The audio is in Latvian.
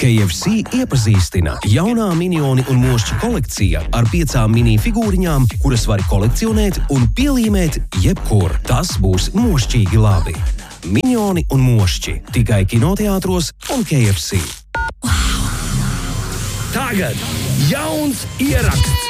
KFC iepazīstina jaunā Minioni un mošķi kolekcija ar 5 mini figūriņām, kuras var kolekcionēt un pielīmēt jebkur. Tas būs mošķīgi labi. Minioni un mošķi tikai kinoteātros un KFC. Tagad jauns ieraksts!